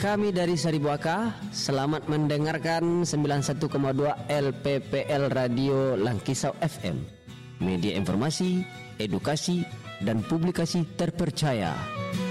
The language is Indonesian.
Kami dari Saribuaka, selamat mendengarkan 91,2 LPPL Radio Langkisau FM, media informasi, edukasi, dan publikasi terpercaya.